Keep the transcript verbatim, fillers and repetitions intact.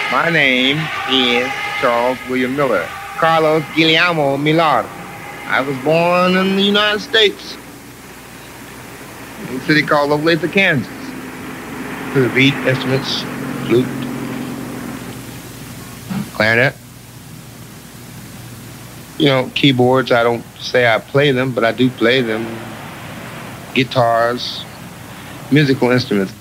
My name is Charles William Miller, Carlos Guillermo Millar. I was born in the United States, in a city called Olathe, Kansas. To the beat, instruments, flute, clarinet. You know, keyboards, I don't say I play them, but I do play them. Guitars, musical instruments.